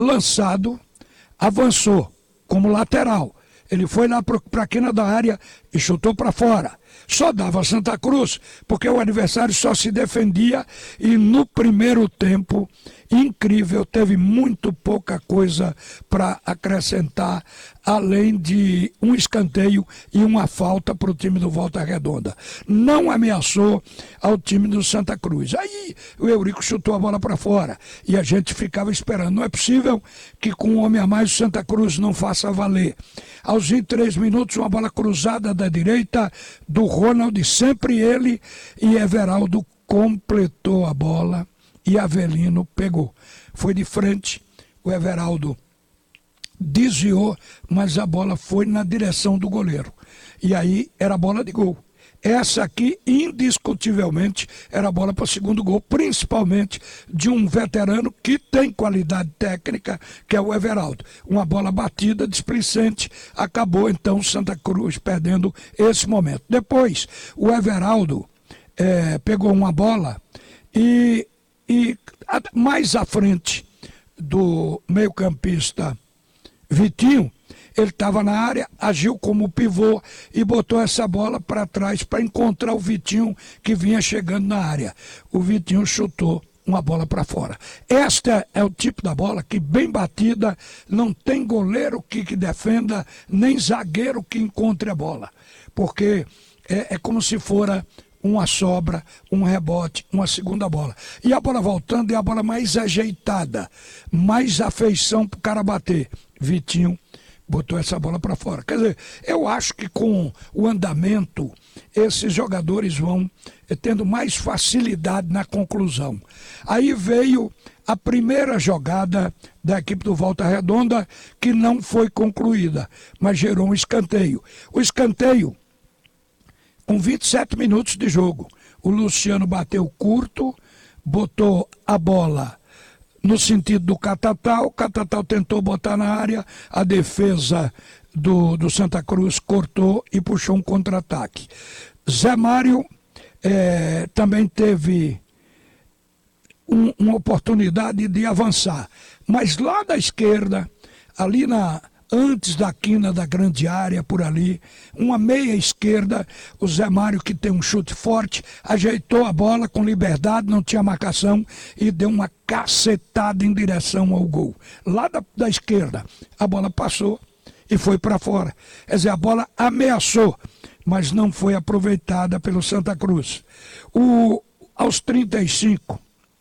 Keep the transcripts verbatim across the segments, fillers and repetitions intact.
lançado, avançou como lateral. Ele foi lá para a quina da área e chutou para fora. Só dava Santa Cruz, porque o adversário só se defendia e no primeiro tempo, incrível, teve muito pouca coisa para acrescentar, além de um escanteio e uma falta para o time do Volta Redonda. Não ameaçou ao time do Santa Cruz. Aí o Eurico chutou a bola para fora e a gente ficava esperando. Não é possível que com um homem a mais o Santa Cruz não faça valer. Aos vinte e três minutos, uma bola cruzada da direita do Ronald, sempre ele, e Everaldo completou a bola e Avelino pegou. Foi de frente, o Everaldo desviou, mas a bola foi na direção do goleiro. E aí era bola de gol. Essa aqui, indiscutivelmente, era a bola para o segundo gol, principalmente de um veterano que tem qualidade técnica, que é o Everaldo. Uma bola batida, displicente, acabou então Santa Cruz perdendo esse momento. Depois, o Everaldo é, pegou uma bola e, e mais à frente do meio-campista Vitinho, ele estava na área, agiu como pivô e botou essa bola para trás para encontrar o Vitinho que vinha chegando na área. O Vitinho chutou uma bola para fora. Esta é o tipo da bola que, bem batida, não tem goleiro que, que defenda, nem zagueiro que encontre a bola. Porque é, é como se fora uma sobra, um rebote, uma segunda bola. E a bola voltando é a bola mais ajeitada, mais afeição para o cara bater. Vitinho botou essa bola para fora. Quer dizer, eu acho que com o andamento, esses jogadores vão tendo mais facilidade na conclusão. Aí veio a primeira jogada da equipe do Volta Redonda, que não foi concluída, mas gerou um escanteio. O escanteio, com vinte e sete minutos de jogo, o Luciano bateu curto, botou a bola no sentido do Catatal, o Catatal tentou botar na área, a defesa do, do Santa Cruz cortou e puxou um contra-ataque. Zé Mário é, também teve um, uma oportunidade de avançar, mas lá da esquerda, ali na... antes da quina da grande área, por ali, uma meia esquerda, o Zé Mário, que tem um chute forte, ajeitou a bola com liberdade, não tinha marcação, e deu uma cacetada em direção ao gol. Lá da, da esquerda, a bola passou e foi para fora. Quer dizer, a bola ameaçou, mas não foi aproveitada pelo Santa Cruz. O, aos trinta e cinco...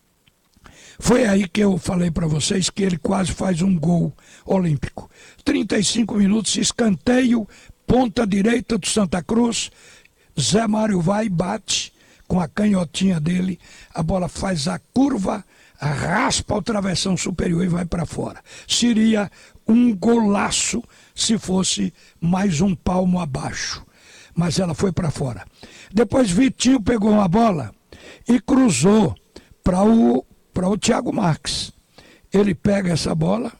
foi aí que eu falei para vocês que ele quase faz um gol olímpico. trinta e cinco minutos, escanteio, ponta direita do Santa Cruz. Zé Mário vai e bate com a canhotinha dele. A bola faz a curva, raspa o travessão superior e vai para fora. Seria um golaço se fosse mais um palmo abaixo. Mas ela foi para fora. Depois Vitinho pegou uma bola e cruzou para o para o Thiago Marques. Ele pega essa bola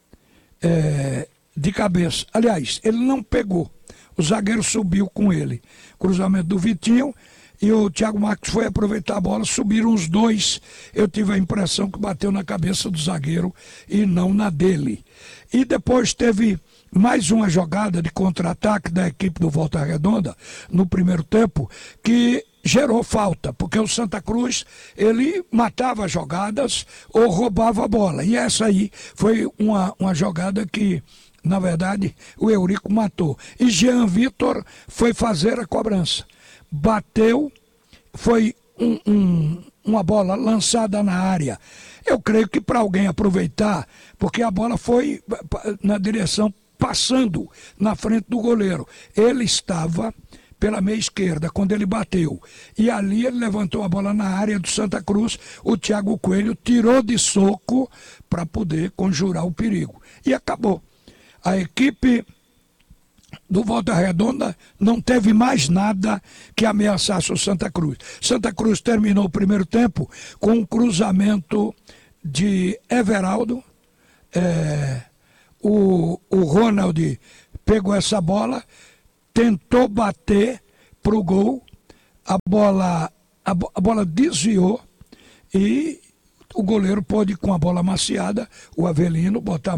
é, de cabeça. Aliás, ele não pegou. O zagueiro subiu com ele. Cruzamento do Vitinho e o Thiago Marques foi aproveitar a bola. Subiram os dois. Eu tive a impressão que bateu na cabeça do zagueiro e não na dele. E depois teve mais uma jogada de contra-ataque da equipe do Volta Redonda no primeiro tempo, que gerou falta, porque o Santa Cruz, ele matava jogadas ou roubava a bola. E essa aí foi uma, uma jogada que, na verdade, o Eurico matou. E Jean Vitor foi fazer a cobrança. Bateu, foi um, um, uma bola lançada na área. Eu creio que para alguém aproveitar, porque a bola foi na direção, passando na frente do goleiro. Ele estava pela meia esquerda, quando ele bateu. E ali ele levantou a bola na área do Santa Cruz, o Thiago Coelho tirou de soco para poder conjurar o perigo. E acabou. A equipe do Volta Redonda não teve mais nada que ameaçasse o Santa Cruz. Santa Cruz terminou o primeiro tempo com um cruzamento de Everaldo. É, o, o Ronald pegou essa bola, tentou bater para o gol, a bola, a, a bola desviou e o goleiro pode, com a bola maciada, o Avelino, botar